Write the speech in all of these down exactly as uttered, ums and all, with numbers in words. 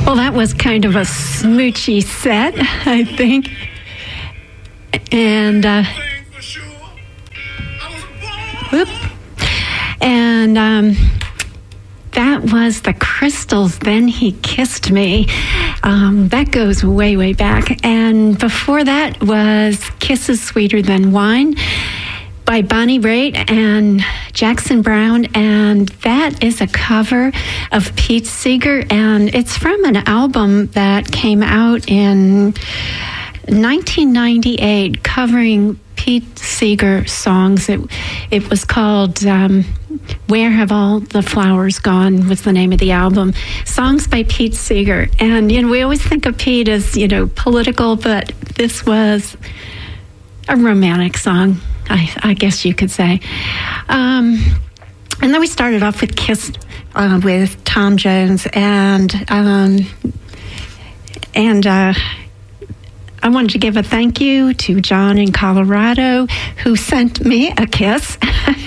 Well, that was kind of a smoochy set, I think. And, uh, whoop. And, um, that was the Crystals, Then He Kissed Me. Um, that goes way, way back. And before that was Kisses Sweeter Than Wine by Bonnie Raitt and Jackson Browne, and that is a cover of Pete Seeger, and it's from an album that came out in nineteen ninety-eight covering Pete Seeger songs. It, it was called um, Where Have All the Flowers Gone was the name of the album. Songs by Pete Seeger. And, you know, we always think of Pete as, you know, political, but this was a romantic song, I, I guess you could say. Um, and then we started off with Kiss uh, with Tom Jones, and um, and uh, I wanted to give a thank you to John in Colorado, who sent me a kiss.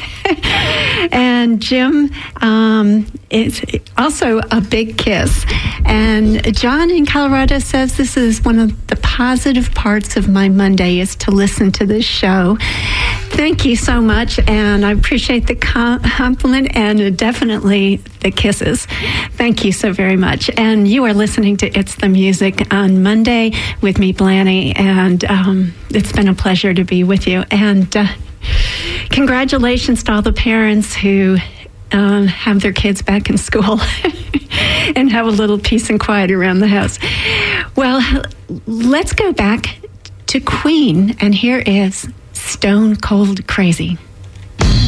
And Jim um, is also a big kiss. And John in Colorado says this is one of the positive parts of my Monday is to listen to this show. Thank you so much, and I appreciate the compliment and definitely the kisses. Thank you so very much. And you are listening to It's the Music on Monday with me, Blanny, and um, it's been a pleasure to be with you. And uh, congratulations to all the parents who um, have their kids back in school and have a little peace and quiet around the house. Well, let's go back to Queen, and here is Stone Cold Crazy.